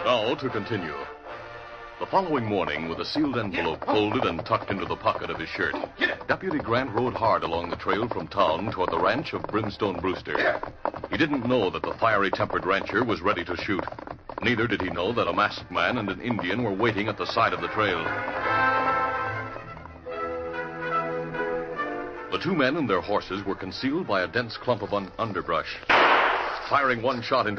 Now to continue. The following morning, with a sealed envelope folded and tucked into the pocket of his shirt, Deputy Grant rode hard along the trail from town toward the ranch of Brimstone Brewster. He didn't know that the fiery-tempered rancher was ready to shoot. Neither did he know that a masked man and an Indian were waiting at the side of the trail. The two men and their horses were concealed by a dense clump of underbrush. Firing one shot into